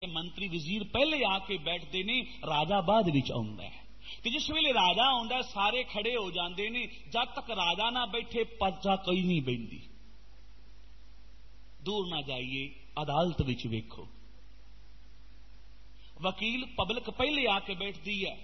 मंत्री वजीर पहले आके बैठते ने, राजा बाद विच आउंदा है। ते जिस वेले राजा आउंदा सारे खड़े हो जाते ने, जब तक राजा ना बैठे पर्चा कोई नहीं बहिंदी। दूर ना जाइए, अदालत विच वेखो, वकील पब्लिक पहले आके बैठती है,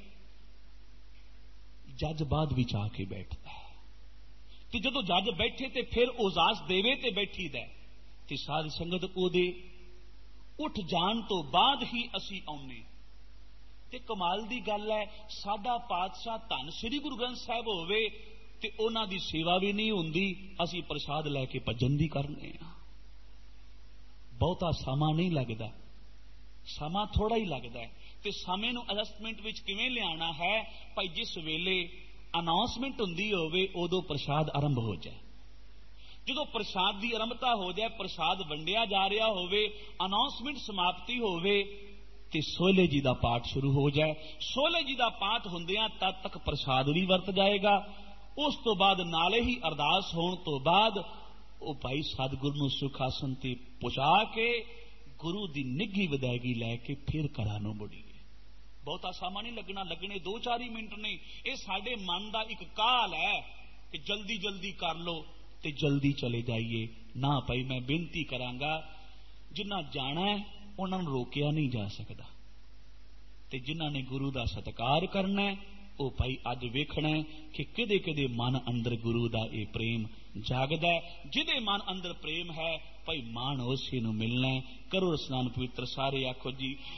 जज बाद विच आके बैठता है। ते जदों जज बैठे ते फिर उजास देवे ते बैठी दा, ते सारी संगत ओदे उठ जान तो बाद ही असी आउने। ते कमाल दी गल है, साडा पातशाह धन श्री गुरु ग्रंथ साहिब होवे ते उन्हां दी सेवा भी नहीं हुंदी, असी प्रसाद लैके भजन दी करने आ। बहुता समा नहीं लगदा, समा थोड़ा ही लगदा है। ते समय नूं एडजस्टमेंट विच किवें लियाना है, भाई जिस वेले अनाउंसमेंट हुंदी होवे उदों प्रसाद आरंभ हो जाए। जो प्रसाद की आरंभता हो जाए, प्रसाद वंडिया जा रहा होवे, अनाउंसमेंट समाप्ति होवे ते सोहले जी का पाठ शुरू हो जाए। सोहले जी का पाठ हुंदियां तद तक प्रसाद भी वरत जाएगा। उस तो बाद नाले ही अरदास होने तो बाद वो भाई सतगुरु नूं सुख आसन ते पहुंचा के गुरु की निघी विदायगी लैके फिर घरां नूं मुड़ीए। बहुता समा नहीं लगना, लगने 2-4 ही मिनट ने। यह साडे मन का एक काल है कि जल्दी जल्दी कर लो ते जल्दी चले जाइए ना। भाई मैं बेनती करांगा, जिन्हां जाना है उन्हां नूं रोकिया नहीं जा सकता, ते जिन्हां ने गुरु का सत्कार करना है वो भाई अज वेखना है कि किदे किदे मन अंदर गुरु का यह प्रेम जागदा है। जिदे मन अंदर प्रेम है भाई मान उसे नूं मिलना है। करो स्नान पवित्र सारे, आखो जी